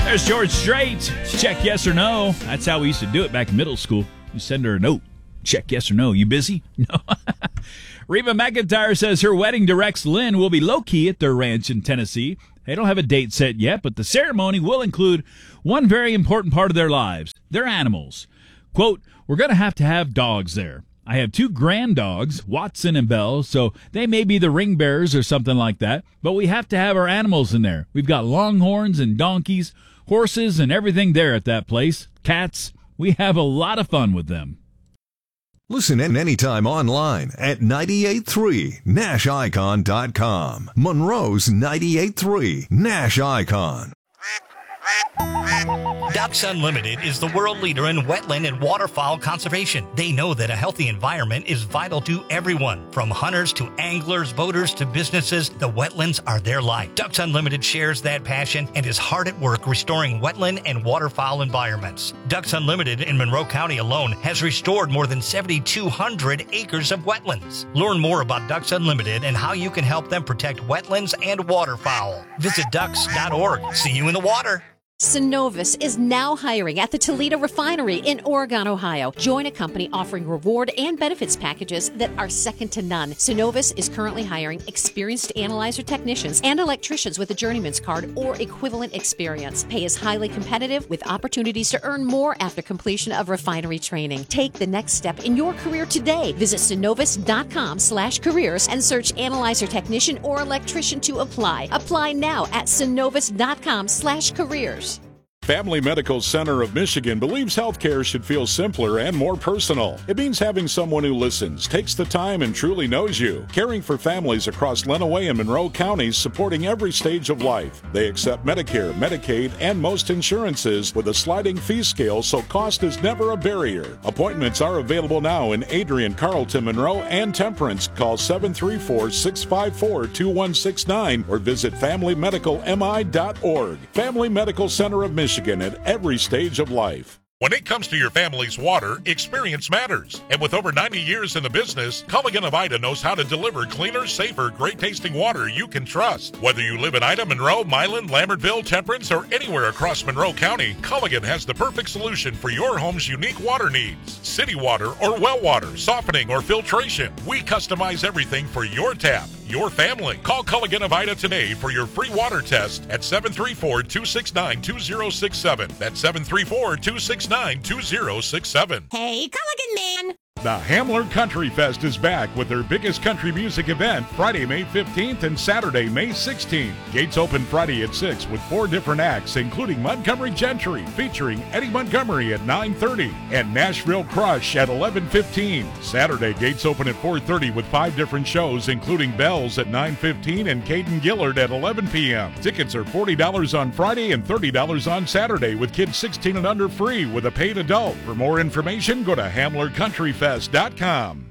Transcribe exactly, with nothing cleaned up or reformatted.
There's George Strait. Check yes or no. That's how we used to do it back in middle school. You send her a note. Check yes or no. You busy? No. Reba McEntire says her wedding to Rex Lynn will be low-key at their ranch in Tennessee. They don't have a date set yet, but the ceremony will include one very important part of their lives, their animals. Quote, we're going to have to have dogs there. I have two grand dogs, Watson and Belle, so they may be the ring bearers or something like that, but we have to have our animals in there. We've got longhorns and donkeys, horses and everything there at that place. Cats. We have a lot of fun with them. Listen in anytime online at ninety-eight three Nash Icon dot com. Monroe's ninety-eight three Nash Icon. Ducks Unlimited is the world leader in wetland and waterfowl conservation. They know that a healthy environment is vital to everyone. From hunters to anglers, boaters to businesses, the wetlands are their life. Ducks Unlimited shares that passion and is hard at work restoring wetland and waterfowl environments. Ducks Unlimited in Monroe County alone has restored more than seven thousand two hundred acres of wetlands. Learn more about Ducks Unlimited and how you can help them protect wetlands and waterfowl. Visit ducks dot org. See you in the water. Synovus is now hiring at the Toledo Refinery in Oregon, Ohio. Join a company offering reward and benefits packages that are second to none. Synovus is currently hiring experienced analyzer technicians and electricians with a journeyman's card or equivalent experience. Pay is highly competitive with opportunities to earn more after completion of refinery training. Take the next step in your career today. Visit synovus dot com slash careers and search analyzer technician or electrician to apply. Apply now at synovus dot com slash careers. Family Medical Center of Michigan believes healthcare should feel simpler and more personal. It means having someone who listens, takes the time, and truly knows you. Caring for families across Lenawee and Monroe counties, supporting every stage of life. They accept Medicare, Medicaid, and most insurances with a sliding fee scale, so cost is never a barrier. Appointments are available now in Adrian, Carlton, Monroe, and Temperance. Call seven three four, six five four, two one six nine or visit family medical m i dot org. Family Medical Center of Michigan. At every stage of life. When it comes to your family's water, experience matters. And with over ninety years in the business, Culligan of Ida knows how to deliver cleaner, safer, great-tasting water you can trust. Whether you live in Ida, Monroe, Milan, Lambertville, Temperance, or anywhere across Monroe County, Culligan has the perfect solution for your home's unique water needs. City water or well water, softening or filtration. We customize everything for your tap, your family. Call Culligan of Ida today for your free water test at seven three four, two six nine, two zero six seven. That's seven three four, two six nine, two zero six seven. Hey, Culligan man! The Hamler Country Fest is back with their biggest country music event Friday, May fifteenth and Saturday, May sixteenth. Gates open Friday at six with four different acts, including Montgomery Gentry featuring Eddie Montgomery at nine thirty and Nashville Crush at eleven fifteen. Saturday, gates open at four thirty with five different shows, including Bells at nine fifteen and Caden Gillard at eleven p.m. Tickets are forty dollars on Friday and thirty dollars on Saturday, with kids sixteen and under free with a paid adult. For more information, go to hamler country fest dot com.